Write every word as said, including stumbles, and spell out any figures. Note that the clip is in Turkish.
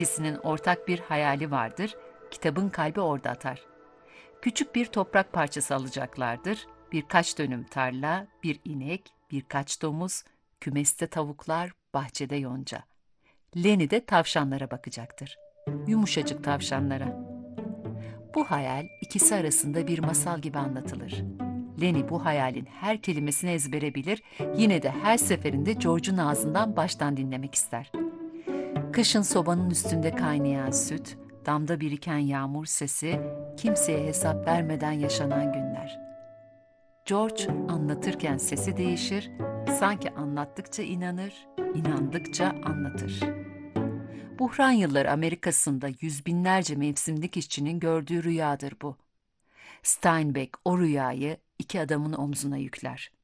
İkisinin ortak bir hayali vardır, kitabın kalbi orada atar. Küçük bir toprak parçası alacaklardır, birkaç dönüm tarla, bir inek, birkaç domuz, kümeste tavuklar, bahçede yonca. Lenny de tavşanlara bakacaktır. Yumuşacık tavşanlara. Bu hayal ikisi arasında bir masal gibi anlatılır. Lenny bu hayalin her kelimesini ezbere bilir, yine de her seferinde George'un ağzından baştan dinlemek ister. Kışın sobanın üstünde kaynayan süt, damda biriken yağmur sesi, kimseye hesap vermeden yaşanan günler. George anlatırken sesi değişir, sanki anlattıkça inanır, inandıkça anlatır. Buhran yılları Amerika'sında yüz binlerce mevsimlik işçinin gördüğü rüyadır bu. Steinbeck o rüyayı iki adamın omzuna yükler.